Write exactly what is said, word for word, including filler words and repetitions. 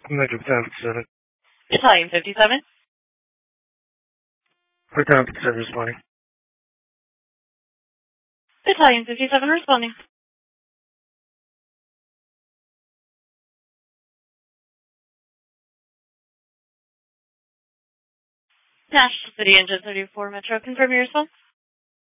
Negative ten fifty-seven. Battalion fifty-seven. Battalion fifty-seven responding. Battalion fifty-seven responding. National City Engine thirty-four Metro, confirm your response.